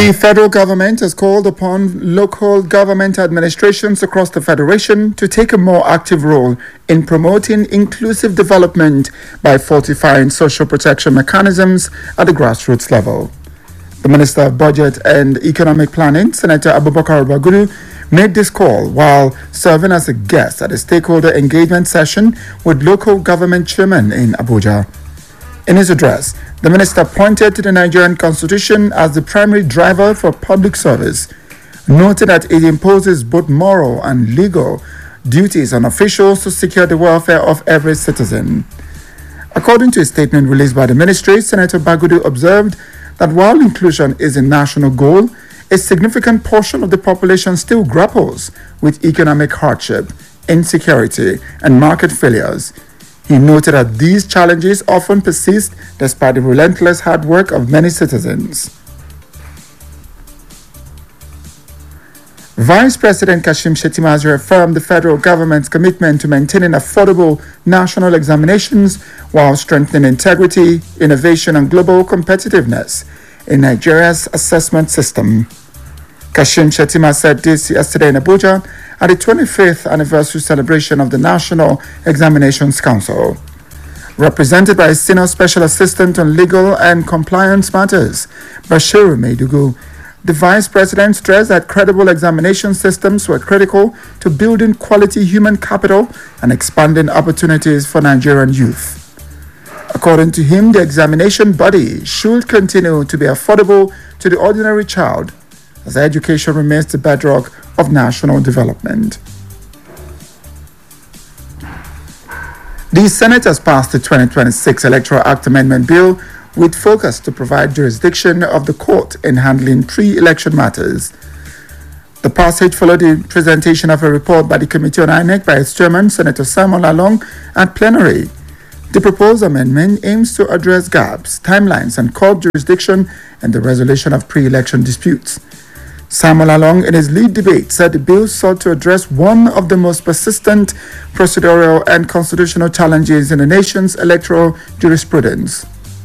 The federal government has called upon local government administrations across the federation to take a more active role in promoting inclusive development by fortifying social protection mechanisms at the grassroots level. The Minister of Budget and Economic Planning, Senator Abubakar Bagudu, made this call while serving as a guest at a stakeholder engagement session with local government chairmen in Abuja. In his address, the minister pointed to the Nigerian Constitution as the primary driver for public service, noting that it imposes both moral and legal duties on officials to secure the welfare of every citizen. According to a statement released by the ministry, Senator Bagudu observed that while inclusion is a national goal, a significant portion of the population still grapples with economic hardship, insecurity, and market failures. He noted that these challenges often persist despite the relentless hard work of many citizens. Vice President Kashim Shettima has reaffirmed the federal government's commitment to maintaining affordable national examinations while strengthening integrity, innovation, and global competitiveness in Nigeria's assessment system. Kashim Shettima said this yesterday in Abuja at the 25th anniversary celebration of the National Examinations Council. Represented by Senior Special Assistant on Legal and Compliance Matters, Bashiru Meidugu, the Vice President stressed that credible examination systems were critical to building quality human capital and expanding opportunities for Nigerian youth. According to him, the examination body should continue to be affordable to the ordinary child, as education remains the bedrock of national development. The Senate has passed the 2026 Electoral Act Amendment Bill with focus to provide jurisdiction of the court in handling pre-election matters. The passage followed the presentation of a report by the Committee on INEC by its chairman, Senator Samuel Along, at plenary. The proposed amendment aims to address gaps, timelines, and court jurisdiction in the resolution of pre-election disputes. Samuel Along, in his lead debate, said the bill sought to address one of the most persistent procedural and constitutional challenges in the nation's electoral jurisprudence.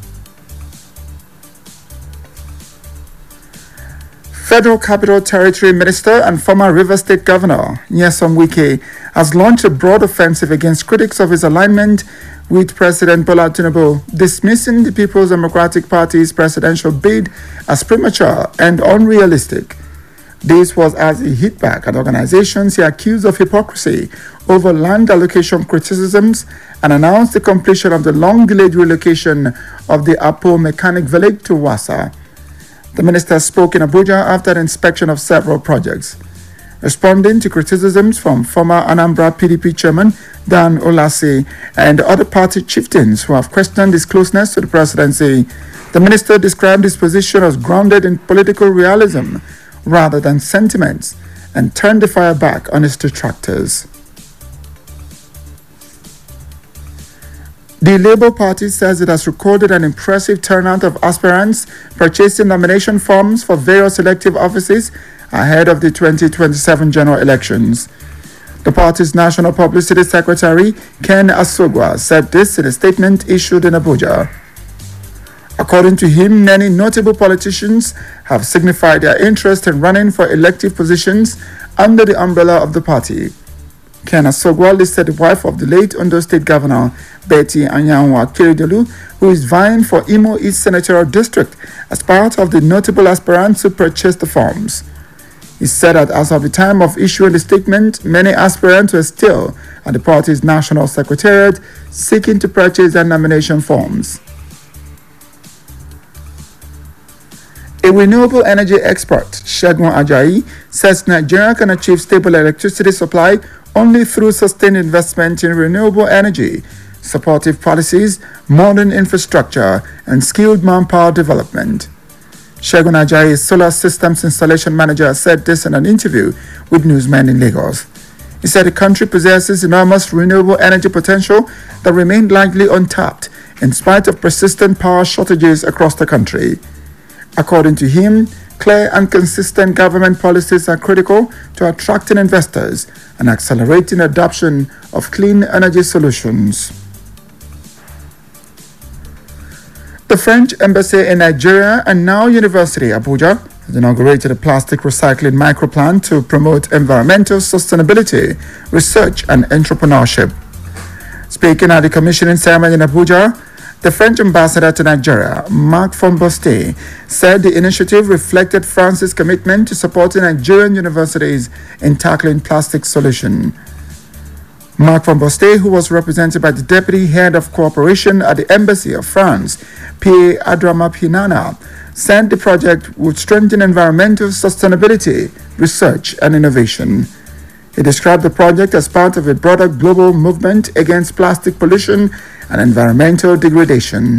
Federal Capital Territory Minister and former Rivers State Governor Nyesom Wike has launched a broad offensive against critics of his alignment with President Bola Tinubu, dismissing the People's Democratic Party's presidential bid as premature and unrealistic. This was as he hit back at organizations he accused of hypocrisy over land allocation criticisms and announced the completion of the long-delayed relocation of the Apo Mechanic Village to Wassa. The minister spoke in Abuja after an inspection of several projects. Responding to criticisms from former Anambra PDP chairman Dan Olase and other party chieftains who have questioned his closeness to the presidency, the minister described his position as grounded in political realism rather than sentiments and turned the fire back on his detractors. The Labour Party says it has recorded an impressive turnout of aspirants purchasing nomination forms for various elective offices ahead of the 2027 general elections. The party's National Publicity Secretary, Ken Asogwa, said this in a statement issued in Abuja. According to him, many notable politicians have signified their interest in running for elective positions under the umbrella of the party. Ken Asogwa listed the wife of the late Ondo State Governor, Betty Anyanwu Akeredolu, who is vying for Imo East Senatorial District as part of the notable aspirants who purchased the forms. He said that as of the time of issuing the statement, many aspirants were still at the party's National Secretariat seeking to purchase their nomination forms. A renewable energy expert, Segun Ajayi, says Nigeria can achieve stable electricity supply only through sustained investment in renewable energy, supportive policies, modern infrastructure, and skilled manpower development. Segun Ajayi, Solar Systems Installation Manager, said this in an interview with newsmen in Lagos. He said the country possesses enormous renewable energy potential that remained largely untapped in spite of persistent power shortages across the country. According to him, clear and consistent government policies are critical to attracting investors and accelerating adoption of clean energy solutions. The French Embassy in Nigeria and Now University, Abuja, has inaugurated a plastic recycling microplant to promote environmental sustainability, research and entrepreneurship. Speaking at the commissioning ceremony in Abuja, the French ambassador to Nigeria, Marc Famboste, said the initiative reflected France's commitment to supporting Nigerian universities in tackling plastic solution. Marc Famboste, who was represented by the deputy head of cooperation at the Embassy of France, Pierre Adrama Pinana, said the project would strengthen environmental sustainability, research and innovation. He described the project as part of a broader global movement against plastic pollution and environmental degradation.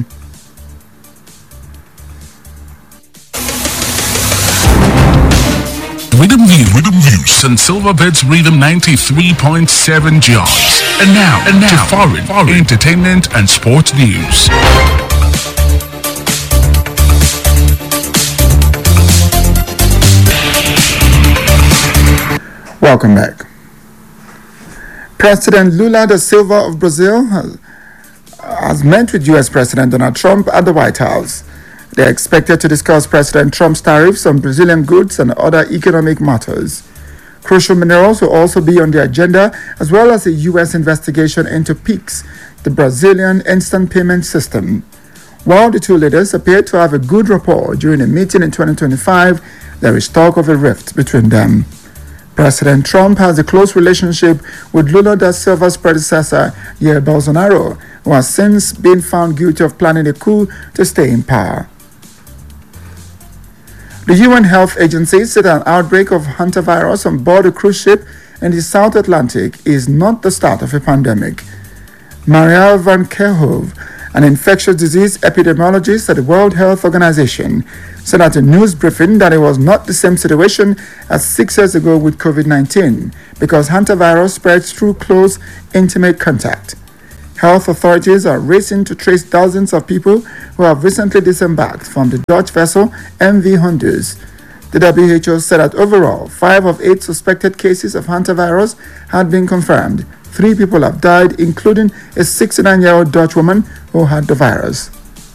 Rhythm News and Silverbirds Rhythm 93.7 jobs. And now to foreign entertainment and sports news. Welcome back. President Lula da Silva of Brazil has met with U.S. President Donald Trump at the White House. They are expected to discuss President Trump's tariffs on Brazilian goods and other economic matters. Crucial minerals will also be on the agenda, as well as a U.S. investigation into PIX, the Brazilian instant payment system. While the two leaders appeared to have a good rapport during a meeting in 2025, there is talk of a rift between them. President Trump has a close relationship with Lula da Silva's predecessor, Jair Bolsonaro, who has since been found guilty of planning a coup to stay in power. The UN Health Agency said an outbreak of hantavirus on board a cruise ship in the South Atlantic is not the start of a pandemic. Marielle van Kerkhove, an infectious disease epidemiologist at the World Health Organization, said at a news briefing that it was not the same situation as 6 years ago with COVID-19 because hantavirus spreads through close, intimate contact. Health authorities are racing to trace dozens of people who have recently disembarked from the Dutch vessel MV Honduras. The WHO said that overall, 5 of 8 suspected cases of hantavirus had been confirmed. 3 people have died, including a 69-year-old Dutch woman who had the virus.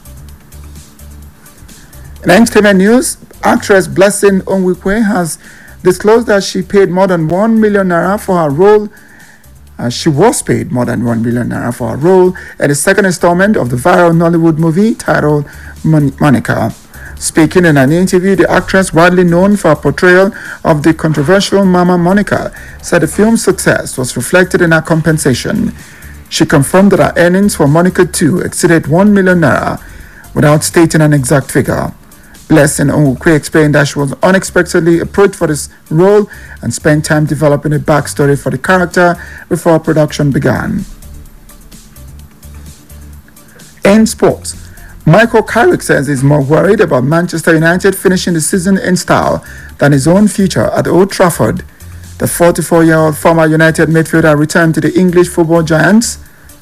In entertainment news, actress Blessing Onwukwe has disclosed that she paid more than 1 million naira for her role. She was paid more than 1 million naira for her role in the second installment of the viral Nollywood movie titled Monica. Speaking in an interview, the actress, widely known for her portrayal of the controversial Mama Monica, said the film's success was reflected in her compensation. She confirmed that her earnings for Monica 2 exceeded 1 million naira without stating an exact figure. Blessing Onwukwe explained that she was unexpectedly approached for this role and spent time developing a backstory for the character before production began. In sports, Michael Carrick says he's more worried about Manchester United finishing the season in style than his own future at Old Trafford. The 44-year-old former United midfielder returned to the English football giants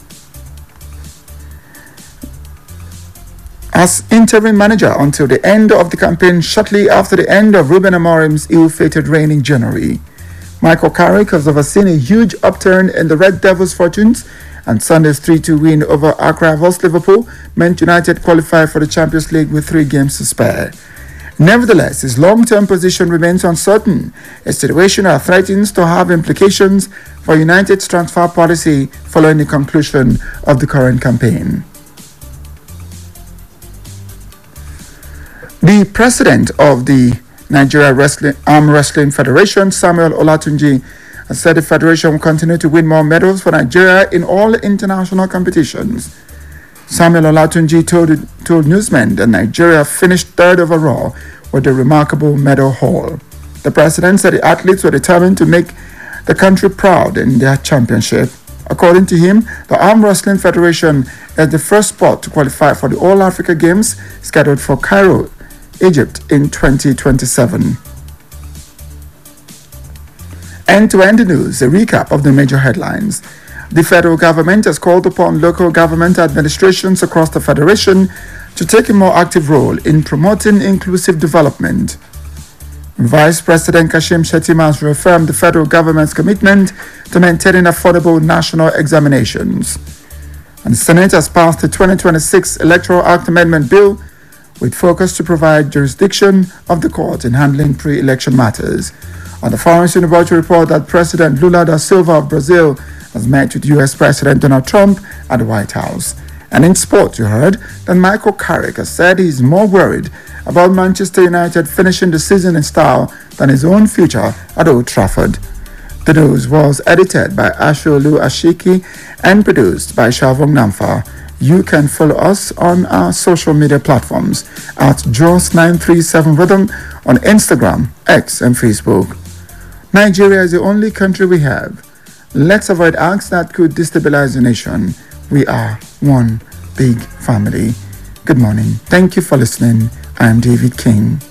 as interim manager until the end of the campaign shortly after the end of Ruben Amorim's ill-fated reign in January. Michael Carrick has overseen a huge upturn in the Red Devils' fortunes, and Sunday's 3-2 win over Accra vs Liverpool meant United qualified for the Champions League with 3 games to spare. Nevertheless, his long-term position remains uncertain, a situation that threatens to have implications for United's transfer policy following the conclusion of the current campaign. The president of the Nigeria Arm Wrestling Federation, Samuel Olatunji, has said the federation will continue to win more medals for Nigeria in all international competitions. Samuel Olatunji told newsmen that Nigeria finished 3rd overall with a remarkable medal haul. The president said the athletes were determined to make the country proud in their championship. According to him, the Arm Wrestling Federation is the first sport to qualify for the All Africa Games scheduled for Cairo, Egypt in 2027. And to end the news, a recap of the major headlines. The federal government has called upon local government administrations across the federation to take a more active role in promoting inclusive development. Vice President Kashim Shettima has reaffirmed the federal government's commitment to maintaining affordable national examinations. And the Senate has passed the 2026 Electoral Act Amendment Bill, with focus to provide jurisdiction of the court in handling pre-election matters. On the Foreign Univote report that President Lula da Silva of Brazil has met with U.S. President Donald Trump at the White House. And in sport, you heard that Michael Carrick has said he's more worried about Manchester United finishing the season in style than his own future at Old Trafford. The news was edited by Asholu Ashiki and produced by Shavong Namfa. You can follow us on our social media platforms at JOS937Rhythm on Instagram, X, and Facebook. Nigeria is the only country we have. Let's avoid acts that could destabilize the nation. We are one big family. Good morning. Thank you for listening. I'm David King.